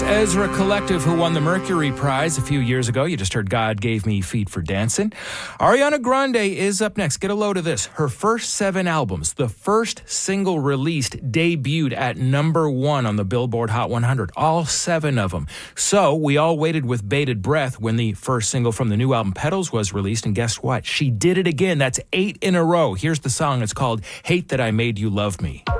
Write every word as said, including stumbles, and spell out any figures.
Ezra Collective, who won the Mercury Prize a few years ago. You just heard God Gave Me Feet for Dancing. Ariana Grande is up next. Get a load of this. Her first seven albums, the first single released, debuted at number one on the Billboard Hot one hundred. All seven of them. So we all waited with bated breath when the first single from the new album, Petals, was released. And guess what? She did it again. That's eight in a row. Here's the song. It's called Hate That I Made You Love Me.